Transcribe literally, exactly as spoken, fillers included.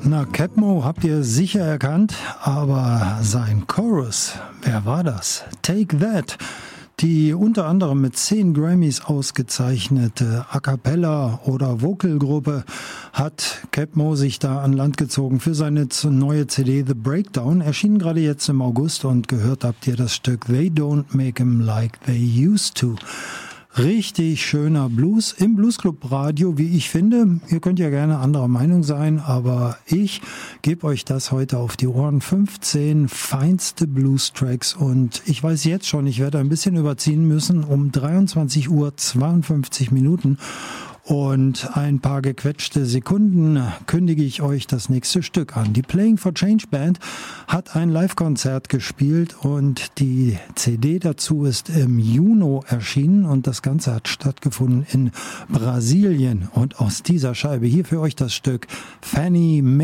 Na, Capmo habt ihr sicher erkannt, aber sein Chorus, wer war das? Take That, die unter anderem mit zehn Grammys ausgezeichnete A Cappella- oder Vocalgruppe, hat Capmo sich da an Land gezogen für seine neue C D The Breakdown. Erschien gerade jetzt im August und gehört habt ihr das Stück They Don't Make 'Em Like They Used To. Richtig schöner Blues im Bluesclub Radio, wie ich finde. Ihr könnt ja gerne anderer Meinung sein, aber ich gebe euch das heute auf die Ohren. fünfzehn feinste Blues-Tracks und ich weiß jetzt schon, ich werde ein bisschen überziehen müssen um dreiundzwanzig Uhr zweiundfünfzig Minuten. Und ein paar gequetschte Sekunden kündige ich euch das nächste Stück an. Die Playing for Change Band hat ein Live-Konzert gespielt und die C D dazu ist im Juni erschienen und das Ganze hat stattgefunden in Brasilien. Und aus dieser Scheibe hier für euch das Stück Fannie Mae.